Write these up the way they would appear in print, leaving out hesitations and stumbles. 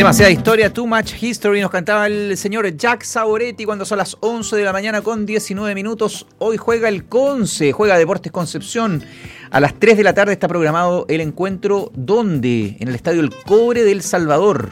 Demasiada historia, too much history, nos cantaba el señor Jack Savoretti cuando son las 11 de la mañana con 19 minutos. Hoy juega el Conce, juega Deportes Concepción. A las 3 de la tarde está programado el encuentro, ¿dónde? En el Estadio El Cobre del Salvador.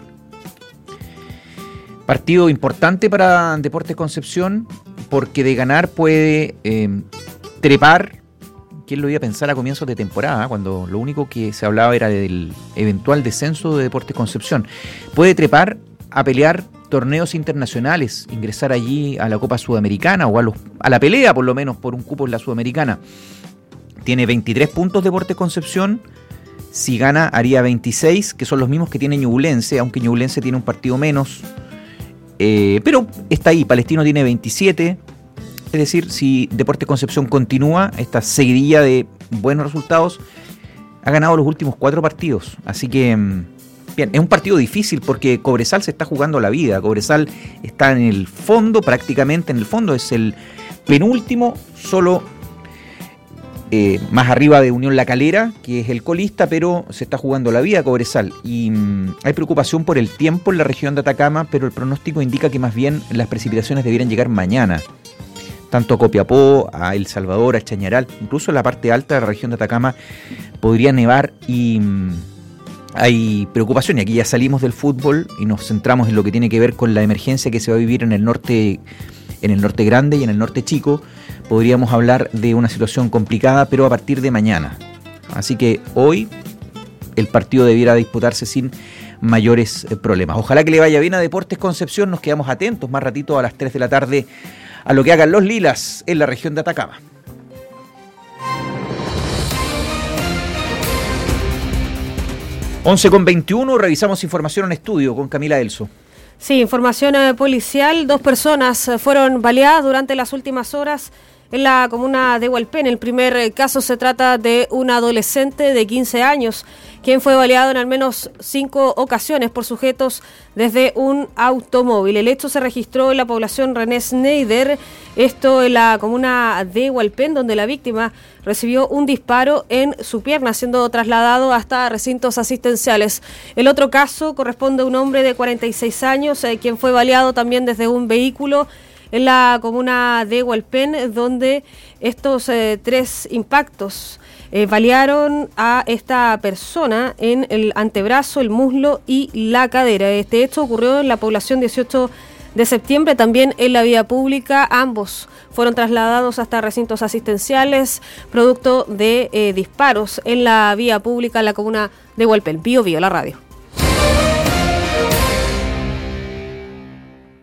Partido importante para Deportes Concepción, porque de ganar puede trepar. ¿Quién lo iba a pensar a comienzos de temporada, cuando lo único que se hablaba era del eventual descenso de Deportes Concepción? Puede trepar a pelear torneos internacionales, ingresar allí a la Copa Sudamericana o a la pelea por lo menos por un cupo en la Sudamericana. Tiene 23 puntos Deportes Concepción, si gana haría 26, que son los mismos que tiene Ñublense, aunque Ñublense tiene un partido menos, pero está ahí. Palestino tiene 27. Es decir, si Deportes Concepción continúa esta seguidilla de buenos resultados, ha ganado los últimos 4 partidos. Así que, bien, es un partido difícil porque Cobresal se está jugando la vida. Cobresal está en el fondo, prácticamente en el fondo. Es el penúltimo, solo más arriba de Unión La Calera, que es el colista, pero se está jugando la vida Cobresal. Y hay preocupación por el tiempo en la región de Atacama, pero el pronóstico indica que más bien las precipitaciones debieran llegar mañana. Tanto a Copiapó, a El Salvador, a Chañaral, incluso en la parte alta de la región de Atacama podría nevar y hay preocupación. Y aquí ya salimos del fútbol y nos centramos en lo que tiene que ver con la emergencia que se va a vivir en el norte grande y en el norte chico. Podríamos hablar de una situación complicada, pero a partir de mañana. Así que hoy el partido debiera disputarse sin mayores problemas. Ojalá que le vaya bien a Deportes Concepción. Nos quedamos atentos más ratito a las 3 de la tarde a lo que hagan los Lilas en la región de Atacama. 11:21, revisamos información en estudio con Camila Elso. Sí, información policial. 2 personas fueron baleadas durante las últimas horas en la comuna de Hualpén. El primer caso se trata de un adolescente de 15 años, quien fue baleado en al menos 5 ocasiones por sujetos desde un automóvil. El hecho se registró en la población René Schneider, esto en la comuna de Hualpén, donde la víctima recibió un disparo en su pierna, siendo trasladado hasta recintos asistenciales. El otro caso corresponde a un hombre de 46 años, quien fue baleado también desde un vehículo en la comuna de Hualpén, donde estos 3 impactos balearon a esta persona en el antebrazo, el muslo y la cadera. Este hecho ocurrió en la población 18 de septiembre, también en la vía pública. Ambos fueron trasladados hasta recintos asistenciales, producto de disparos en la vía pública en la comuna de Hualpén. Bío, la radio.